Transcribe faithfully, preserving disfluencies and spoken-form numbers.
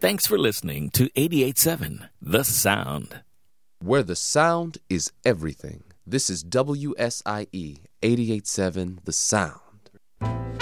Thanks for listening to eighty-eight point seven The Sound. Where the sound is everything. This is W S I E eighty-eight point seven The Sound.